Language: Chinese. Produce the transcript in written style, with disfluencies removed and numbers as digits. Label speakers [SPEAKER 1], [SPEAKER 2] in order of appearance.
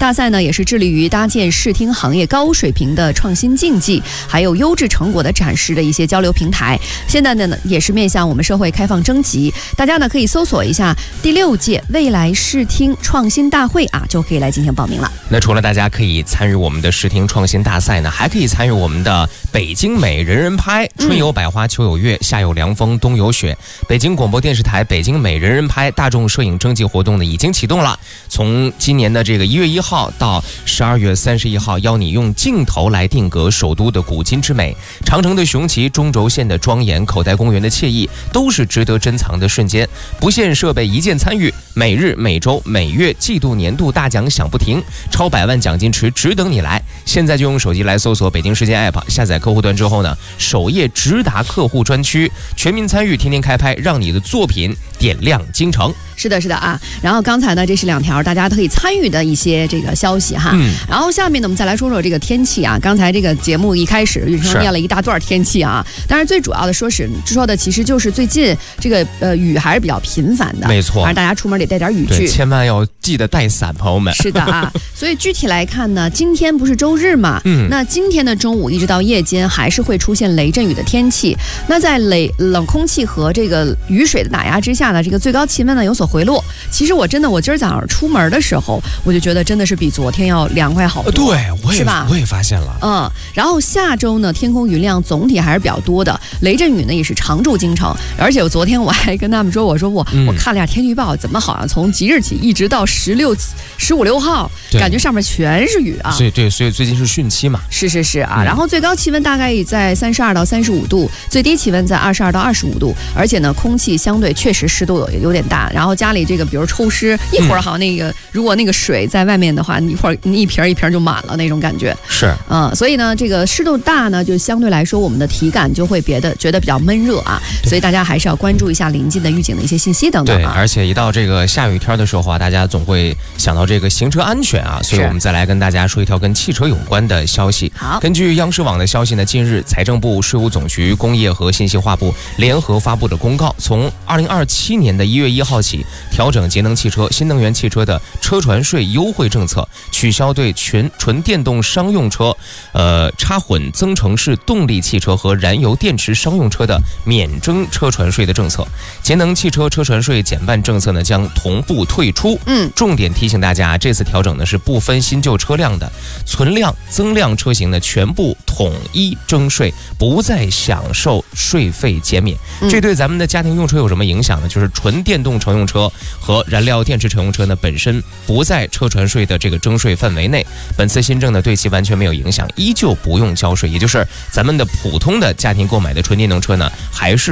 [SPEAKER 1] 大赛呢也是致力于搭建视听行业高水平的创新竞技，还有优质成果的展示的一些交流平台。现在呢也是面向我们社会开放征集，大家呢可以搜索一下第6届未来视听创新大会啊，就可以来进行报名了。
[SPEAKER 2] 那除了大家可以参与我们的视听创新大赛呢，还可以参与我们的北京美人人拍，春有百花，秋有月，夏有凉风，冬有雪。北京广播电视台北京美人人拍大众摄影征集活动呢已经启动了，从今年的这个1月1号到12月31号，邀你用镜头来定格首都的古今之美，长城的雄奇，中轴线的庄严，口袋公园的惬意，都是值得珍藏的瞬间。不限设备，一键参与，每日、每周、每月、季度、年度大奖响不停，超100万奖金池只等你来。现在就用手机来搜索北京时间 App， 下载客户端之后呢，首页直达客户专区，全民参与，天天开拍，让你的作品点亮京城。
[SPEAKER 1] 是的，是的啊。然后刚才呢，这是2条大家都可以参与的一些这个消息哈。然后下面呢，我们再来说说这个天气啊。刚才这个节目一开始，运生念了一大段天气啊。但是最主要的说的其实就是最近这个雨还是比较频繁的，
[SPEAKER 2] 没错。
[SPEAKER 1] 反正大家出门得带点雨具，
[SPEAKER 2] 千万要记得带伞，朋友们。
[SPEAKER 1] 是的啊。所以具体来看呢，今天不是周日嘛？那今天的中午一直到夜间还是会出现雷阵雨的天气。那在冷空气和这个雨水的打压之下呢，这个最高气温呢有所回落。其实我今儿早上出门的时候，我就觉得真的是比昨天要凉快好多。
[SPEAKER 2] 对，
[SPEAKER 1] 是吧？
[SPEAKER 2] 我也发现了。
[SPEAKER 1] 然后下周呢，天空云量总体还是比较多的，雷阵雨呢也是常驻京城。而且昨天我还跟他们说，我看了下天气预报，怎么好像从即日起一直到15、16号，感觉上面全是雨啊。
[SPEAKER 2] 所以最近是汛期嘛。
[SPEAKER 1] 是啊。然后最高气温大概在32到35度，最低气温在22到25度，而且呢，空气相对确实湿度有点大。然后家里这个比如抽湿，一会儿好那个，如果那个水在外面的话，一会儿一瓶一瓶就满了那种感觉。
[SPEAKER 2] 是。
[SPEAKER 1] 所以呢，这个湿度大呢，就相对来说我们的体感就会觉得比较闷热啊。所以大家还是要关注一下临近的预警的一些信息等等。
[SPEAKER 2] 对，而且一到这个下雨天的时候啊，大家总会想到这个行车安全啊，所以我们再来跟大家说一条跟汽车有关的消息。
[SPEAKER 1] 好，
[SPEAKER 2] 根据央视网的消息呢，近日财政部、税务总局、工业和信息化部联合发布的公告，从2027年的1月1号起，调整节能汽车、新能源汽车的车船税优惠政策，取消对纯电动商用车、插混增程式动力汽车和燃油电池商用车的免征车船税的政策。节能汽车车船税减半政策呢将同步退出。重点提醒大家，这次调整呢是不分新旧车辆的，存量、增量车型呢全部统一征税，不再享受税费减免。这对咱们的家庭用车有什么影响呢？就是纯电动乘用车和燃料电池乘用车呢本身不在车船税的这个征税范围内，本次新政呢对其完全没有影响，依旧不用交税。也就是咱们的普通的家庭购买的纯电动车呢，还是